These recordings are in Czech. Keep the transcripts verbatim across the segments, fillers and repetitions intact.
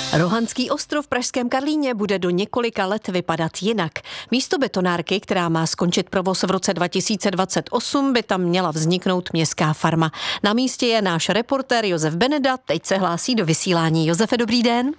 Rohanský ostrov v pražském Karlíně bude do několika let vypadat jinak. Místo betonárky, která má skončit provoz v roce dva tisíce dvacet osm, by tam měla vzniknout městská farma. Na místě je náš reportér Josef Beneda, teď se hlásí do vysílání. Josefe, dobrý den.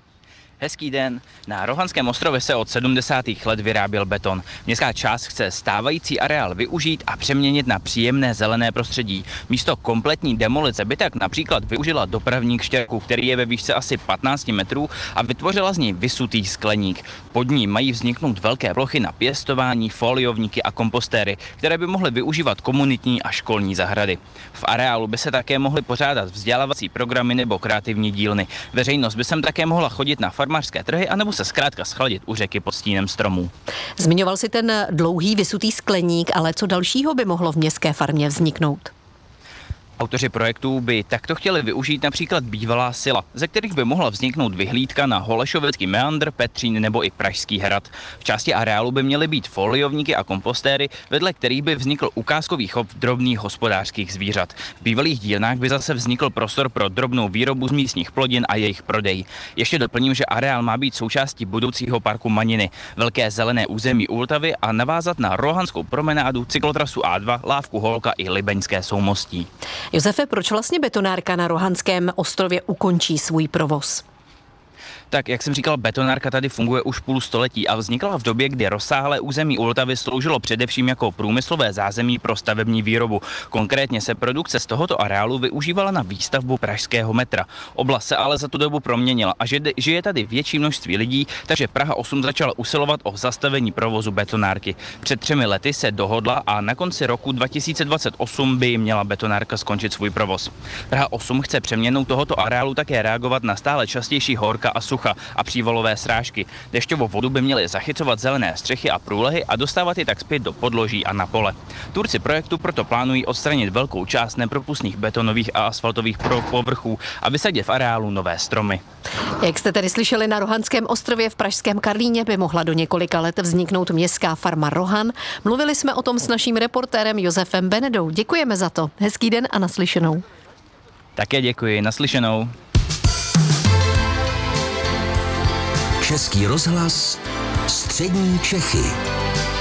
Hezký den. Na Rohanském ostrově se od sedmdesátých let vyráběl beton. Městská část chce stávající areál využít a přeměnit na příjemné zelené prostředí. Místo kompletní demolice by tak například využila dopravní kštěrku, který je ve výšce asi patnáct metrů, a vytvořila z něj vysutý skleník. Pod ní mají vzniknout velké plochy na pěstování, foliovníky a kompostéry, které by mohly využívat komunitní a školní zahrady. V areálu by se také mohly pořádat vzdělávací programy nebo kreativní dílny. Veřejnost by sem také mohla chodit na farmářské trhy anebo se zkrátka schladit u řeky pod stínem stromů. Zmiňoval si ten dlouhý vysutý skleník, ale co dalšího by mohlo v městské farmě vzniknout? Autoři projektů by takto chtěli využít například bývalá sila, ze kterých by mohla vzniknout vyhlídka na Holešovický meandr, Petřín nebo i Pražský hrad. V části areálu by měly být foliovníky a kompostéry, vedle kterých by vznikl ukázkový chov drobných hospodářských zvířat. V bývalých dílnách by zase vznikl prostor pro drobnou výrobu z místních plodin a jejich prodej. Ještě doplním, že areál má být součástí budoucího parku Maniny, velké zelené území u Vltavy, a navázat na Rohanskou promenádu, cyklotrasu A dva, Lávku Holka i Libeňské Soumostí. Josefe, proč vlastně betonárka na Rohanském ostrově ukončí svůj provoz? Tak, jak jsem říkal, betonárka tady funguje už půl století a vznikla v době, kdy rozsáhlé území u Vltavy sloužilo především jako průmyslové zázemí pro stavební výrobu. Konkrétně se produkce z tohoto areálu využívala na výstavbu pražského metra. Oblast se ale za tu dobu proměnila a žije tady větší množství lidí, takže Praha osm začala usilovat o zastavení provozu betonárky. Před třemi lety se dohodla a na konci roku dva tisíce dvacet osm by měla betonárka skončit svůj provoz. Praha osm chce přeměnou tohoto areálu také reagovat na stále častější horka a sucha a přívalové srážky. Dešťovou vodu by měly zachycovat zelené střechy a průlehy a dostávat ji tak zpět do podloží a na pole. Tvůrci projektu proto plánují odstranit velkou část nepropustných betonových a asfaltových povrchů a vysadit v areálu nové stromy. Jak jste tedy slyšeli, na Rohanském ostrově v pražském Karlíně by mohla do několika let vzniknout městská farma Rohan. Mluvili jsme o tom s naším reportérem Josefem Benedou. Děkujeme za to. Hezký den a naslyšenou. Také děkuji, naslyšenou. Český rozhlas, střední Čechy.